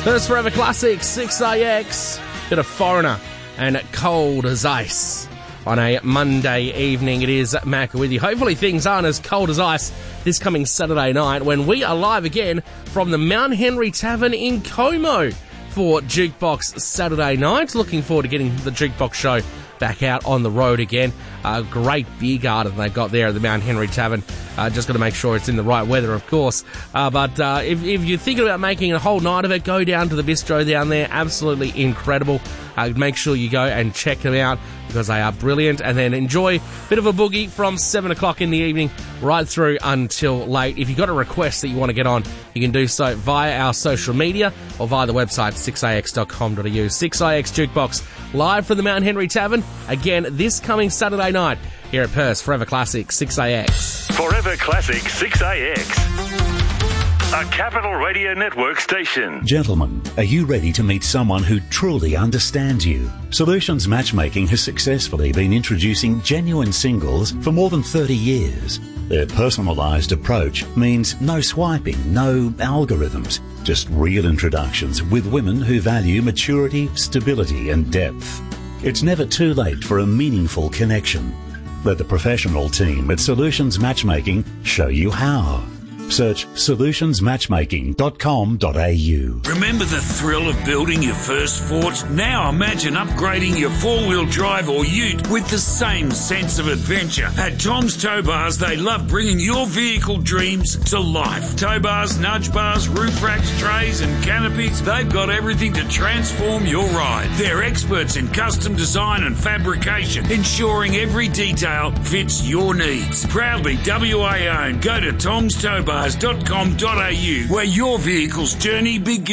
First Forever Classic, 6AX, bit of Foreigner and Cold as Ice. On a Monday evening, it is Mac with you. Hopefully things aren't as cold as ice this coming Saturday night when we are live again from the Mount Henry Tavern in Como for Jukebox Saturday night. Looking forward to getting the Jukebox show back out on the road again. A great beer garden they've got there at the Mount Henry Tavern. Just got to make sure it's in the right weather, of course. But if you're thinking about making a whole night of it, go down to the bistro down there. Absolutely incredible. Make sure you go and check them out because they are brilliant. And then enjoy a bit of a boogie from 7 o'clock in the evening right through until late. If you've got a request that you want to get on, you can do so via our social media or via the website 6ax.com.au. 6AX Jukebox live from the Mount Henry Tavern. Again, this coming Saturday night here at Perth's Forever Classic 6AX. Forever Classic 6AX. A Capital Radio Network station. Gentlemen, are you ready to meet someone who truly understands you? Solutions Matchmaking has successfully been introducing genuine singles for more than 30 years. Their personalised approach means no swiping, no algorithms, just real introductions with women who value maturity, stability and depth. It's never too late for a meaningful connection. Let the professional team at Solutions Matchmaking show you how. Search solutionsmatchmaking.com.au. Remember the thrill of building your first fort? Now imagine upgrading your four-wheel drive or ute with the same sense of adventure. At Tom's Tow Bars, they love bringing your vehicle dreams to life. Tow bars, nudge bars, roof racks, trays and canopies, they've got everything to transform your ride. They're experts in custom design and fabrication, ensuring every detail fits your needs. Proudly WA owned. Go to tomstowbars.com.au where your vehicle's journey begins.